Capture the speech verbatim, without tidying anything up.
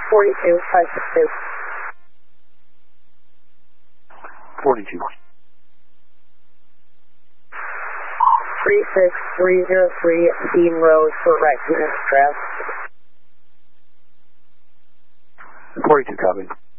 forty-two, five six two. forty-two. three six three zero three, Dean Road for right unit stress. forty-two, copy.